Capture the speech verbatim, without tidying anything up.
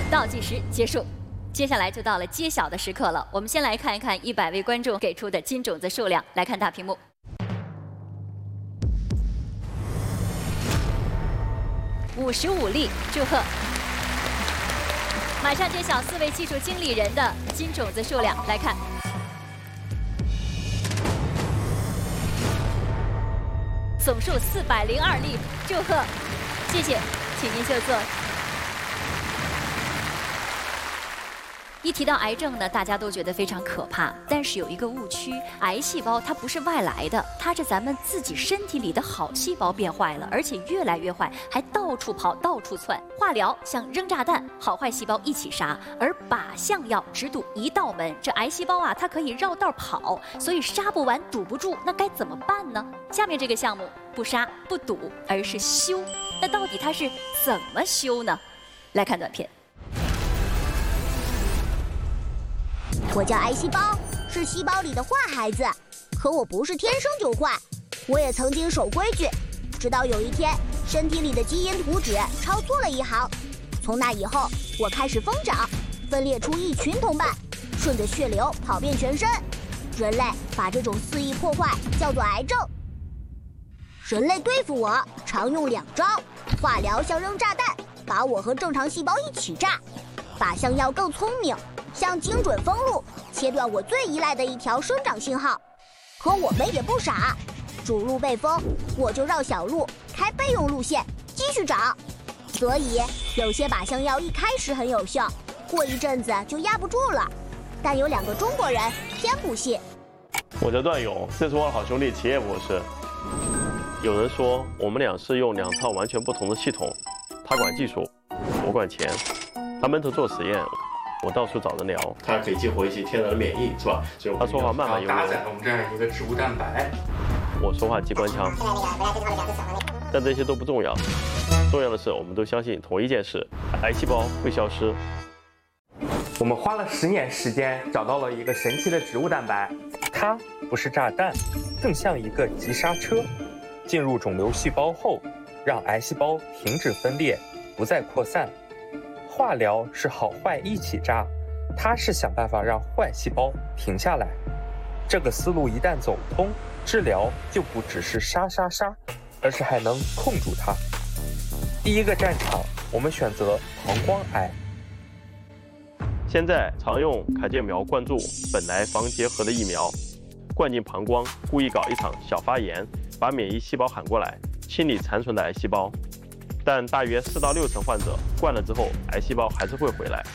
倒计时结束。 接下来就到了揭晓的时刻了。我们先来看一看一百位观众给出的金种子数量。来看大屏幕，五十五粒，祝贺！马上揭晓四位技术经理人的金种子数量。来看，总数四百零二粒，祝贺！谢谢，请您就坐。 一提到癌症呢，大家都觉得非常可怕。但是有一个误区，癌细胞它不是外来的，它是咱们自己身体里的好细胞变坏了，而且越来越坏，还到处跑、到处窜。化疗像扔炸弹，好坏细胞一起杀；而靶向药只堵一道门，这癌细胞啊，它可以绕道跑，所以杀不完、堵不住，那该怎么办呢？下面这个项目不杀不堵，而是修。那到底它是怎么修呢？来看短片。 我叫癌细胞，是细胞里的坏孩子。可我不是天生就坏，我也曾经守规矩。直到有一天，身体里的基因图纸抄错了一行。从那以后，我开始疯长，分裂出一群同伴，顺着血流跑遍全身。人类把这种肆意破坏叫做癌症。人类对付我常用两招：化疗像扔炸弹，把我和正常细胞一起炸；靶向药更聪明。 像精准封路，切断我最依赖的一条生长信号。可我们也不傻，主路被封，我就绕小路，开备用路线，继续长。所以有些靶向药一开始很有效，过一阵子就压不住了。但有两个中国人偏不信。 我叫段勇，这是我的好兄弟齐业博士。有人说我们俩是用两套完全不同的系统，他管技术，我管钱。他闷头做实验。 我到处找人聊，它可以激活一些天然的免疫，是吧？所以他说话慢慢悠悠， 搭载了我们这样一个植物蛋白。 我说话机关枪，但这些都不重要，重要的是我们都相信同一件事：癌细胞会消失。 我们花了十年时间找到了一个神奇的植物蛋白， 它不是炸弹，更像一个急刹车。进入肿瘤细胞后，让癌细胞停止分裂，不再扩散。 化疗是好坏一起炸，它是想办法让坏细胞停下来。这个思路一旦走通，治疗就不只是杀杀杀，而是还能控住它。第一个战场，我们选择膀胱癌。 现在常用卡介苗灌注本来防结核的疫苗，灌进膀胱，故意搞一场小发炎，把免疫细胞喊过来，清理残存的癌细胞。 但大约四到六成患者灌了之后，癌细胞还是会回来。